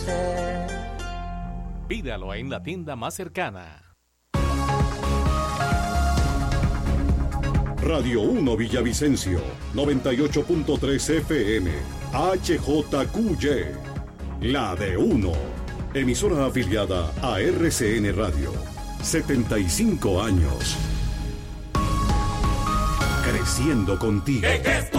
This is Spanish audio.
Pídalo en la tienda más cercana. Radio 1 Villavicencio, 98.3 FM, HJQY, la de 1. Emisora afiliada a RCN Radio. 75 años. Creciendo contigo.